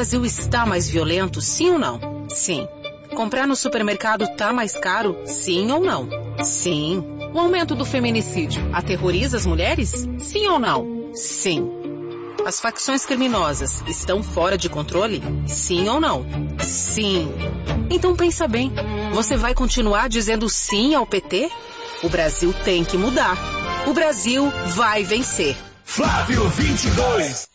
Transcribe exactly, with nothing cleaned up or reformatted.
Brasil está mais violento, sim ou não? Sim. Comprar no supermercado tá mais caro, sim ou não? Sim. O aumento do feminicídio aterroriza as mulheres? Sim ou não? Sim. As facções criminosas estão fora de controle? Sim ou não? Sim. Então pensa bem, você vai continuar dizendo sim ao P T? O Brasil tem que mudar. O Brasil vai vencer. Flávio vinte e dois.